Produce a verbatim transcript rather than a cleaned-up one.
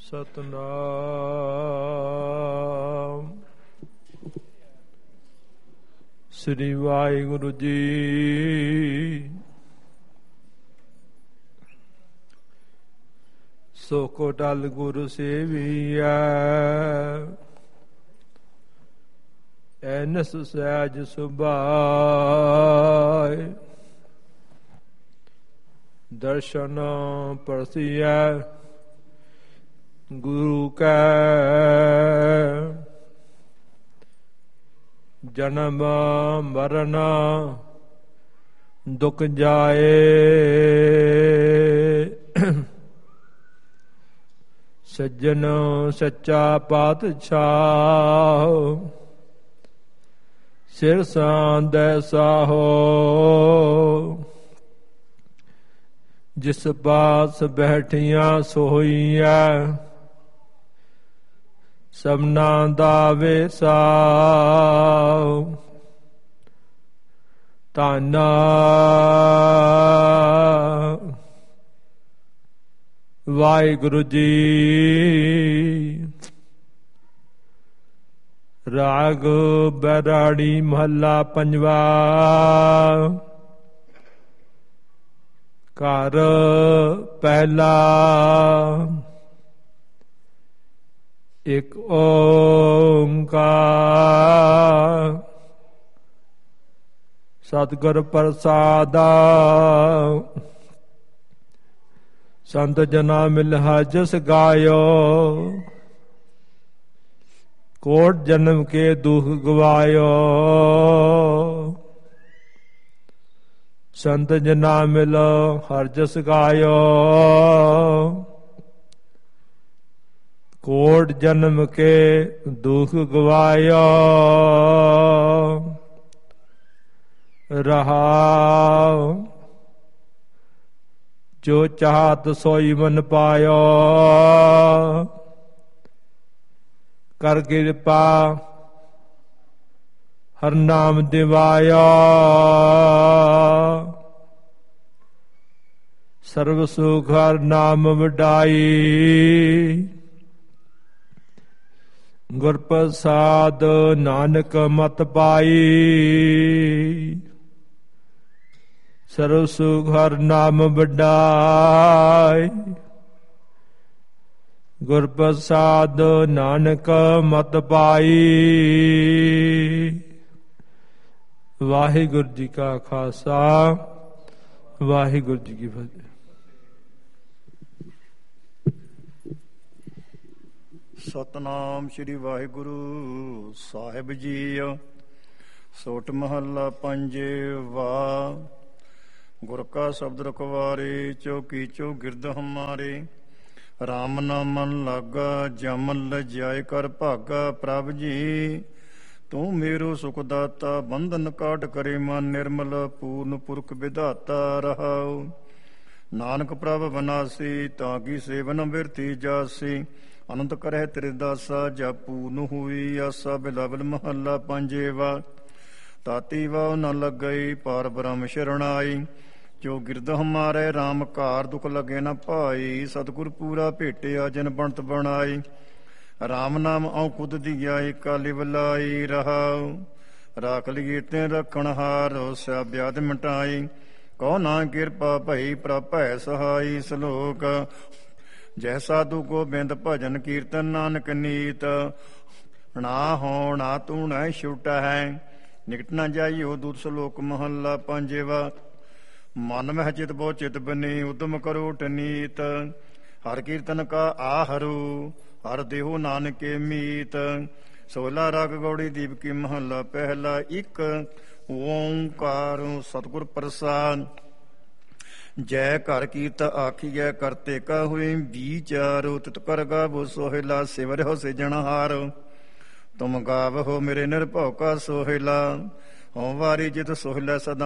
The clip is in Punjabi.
ਸਤਨਾਮ ਸ੍ਰੀ ਵਾਹਿਗੁਰੂ ਜੀ। ਸੋ ਕੋ ਟਲ ਗੁਰੂ ਸੇਵੀਐ, ਐਨਸ ਸਹਿਜ ਸੁਭਾਇ। ਦਰਸ਼ਨ ਪਰਸੀਐ ਗੁਰੂ ਕੈ, ਜਨਮ ਮਰਨ ਦੁਖ ਜਾਏ। ਸੱਜਣ ਸੱਚਾ ਪਾਤਸ਼ਾਹ, ਸਿਰ ਸਾਂਦੈ ਸਾਹੋ। ਜਿਸ ਪਾਸ ਬੈਠੀਆਂ ਸੋਈਐ, ਸਭਨਾ ਦਾ ਵੇਸਾਉ। ਧੰਨ ਵਾਹਿਗੁਰੂ ਜੀ। ਰਾਗ ਬੈਰਾੜੀ ਮਹੱਲਾ ਪੰਜਵਾ। ਘਰ ਪਹਿਲਾ। ਇਕ ਓੰਕਾਰ ਸਤਿਗੁਰ ਪ੍ਰਸਾਦਾ। ਸੰਤ ਜਨਾ ਮਿਲ ਜਸ ਗਾਇਓ, ਕੋਟ ਜਨਮ ਕੇ ਦੁਖ ਗਵਾਇਓ। ਸੰਤ ਜਨਾ ਮਿਲ ਹਰ ਜਸ ਗਾਇਓ, ਕੋਟ ਜਨਮ ਕੇ ਦੁਖ ਗਵਾਇਓ। ਰਹਾਉ ਜੋ ਚਾਹਤ ਸੋਈ ਮਨ ਪਾਇਓ। ਕਰ ਕਿਰਪਾ ਹਰ ਨਾਮ ਦਿਵਾਇਆ। ਸਰਬ ਸੁਖ ਹਰ ਨਾਮ ਵਡਾਈ। ਗੁਰ ਪ੍ਰਸਾਦ ਨਾਨਕ ਮਤ ਪਾਈ। ਸਰਬ ਸੁਖ ਹਰ ਨਾਮ ਵਡਾਈ। ਗੁਰ ਪ੍ਰਸਾਦ ਨਾਨਕ ਮਤ ਪਾਈ। ਵਾਹਿਗੁਰੂ ਜੀ ਕਾ ਖਾਲਸਾ, ਵਾਹਿਗੁਰੂ ਜੀ ਕੀ ਫਤਿਹ। ਸਤਨਾਮ ਸ੍ਰੀ ਵਾਹਿਗੁਰੂ ਸਾਹਿਬ ਜੀ। ਸੋਟ ਮਹੱਲਾ ਪੰਜਵਾ। ਗੁਰ ਕਾ ਸ਼ਬਦ ਰਖਵਾਰੇ, ਚੌਕੀ ਚੌ ਗਿਰਦ ਹਮਾਰੇ। ਰਾਮ ਨਾਮ ਮਨ ਲਾਗਾ, ਜਮ ਲਜਾਏ ਕਰ ਭਾਗਾ। ਪ੍ਰਭ ਜੀ ਤੂੰ ਮੇਰੋ ਸੁਖ ਦਾਤਾ, ਬੰਧਨ ਕਾਟ ਕਰੇ ਮਨ ਨਿਰਮਲ। ਪੂਰਨ ਪੁਰਖ ਵਿਧਾਤਾ ਰਹਾਉ। ਨਾਨਕ ਪ੍ਰਭ ਬਨਾਸੀ, ਤਾਂ ਕੀ ਸੇਵਨ ਬਿਰਤੀ ਜਾਸੀ। ਅਨੰਤ ਕਰਹਿ ਤੇਰੇ ਦਾਸਾ, ਜਪ ਪੂਰਨ ਹੋਈ ਆਸਾ। ਬਿਲਾਵਲ ਮਹੱਲਾ ਪੰਜਵਾ। ਤਾਤੀ ਵਾਉ ਨ ਲੱਗਈ, ਪਾਰ ਬ੍ਰਹਮ ਸ਼ਰਣਾਈ। ਜੋ ਗਿਰਦ ਹਮਾਰੇ, ਰਾਮ ਘਾਰ ਦੁਖ ਲਗੇ ਨ ਭਾਈ। ਸਤਿਗੁਰ ਪੂਰਾ ਭੇਟਿਆ, ਜਿਨ ਬਣਤ ਬਣਾਈ। ਰਾਮ ਨਾਮ ਆਉ ਖੁਦ ਦੀਆ, ਕਾਲੀ ਬਲਾਈ ਰਹਾਉ। ਰਾਖ ਲਈਏ ਤੇ ਰੱਖਣ ਹਾਰ, ਸਿਆ ਵਿਆਦ ਮਿਟਾਈ। ਕਉ ਨਾ ਕਿਰਪਾ ਭਈ, ਪ੍ਰਭ ਭੈ ਸਹਾਈ। ਸਲੋਕ। ਜੈ ਸਾਧੂ ਗੋਬਿੰਦ ਭਜਨ ਕੀਰਤਨ, ਨਾਨਕ ਨੀਤ। ਨਾ ਹੋ ਨਾ ਤੂੰ ਨਾ ਛੁਟ ਹੈ, ਨਿਕਟ ਨਾ ਜਾਈਓ ਦੂਤ। ਸਲੋਕ ਮਹੱਲਾ ਪੰਜਵਾ। ਮਨ ਮਹਿ ਚਿਤ ਬਹੁ ਚਿਤ ਬਨੀ, ਉਦਮ ਕਰੋ ਟਨੀਤ। ਹਰ ਕੀਰਤਨ ਕਾ ਆਹਰੂ, ਹਰ ਦੇਹੋ ਨਾਨਕੇ ਮੀਤ। ਸੋਲਾ ਰਾਗ ਗੌੜੀ ਦੀਪ ਕੀ ਮਹੱਲਾ ਪਹਿਲਾ। ਇੱਕ ਓੰਕਾਰ ਸਤਿਗੁਰ ਪ੍ਰਸਾਦ। ਜੈ ਘਰ ਕੀਰਤ ਆਖੀਐ, ਕਰਤੇ ਕਾ ਹੋਏ ਵਿਚਾਰੋ। ਤਿਤ ਕਰ ਗਾਵੋ ਸੋਹਿਲਾ, ਸਿਵਰਿਓ ਸਿਰਜਣਹਾਰ। ਤੁਮ ਗਾਵਹੋ ਮੇਰੇ ਨਿਰਭਉ ਕਾ ਸੋਹਿਲਾ। ਹੋਂ ਵਾਰੀ ਜਿਤ ਸੋਹਿਲਾ ਸਦਾ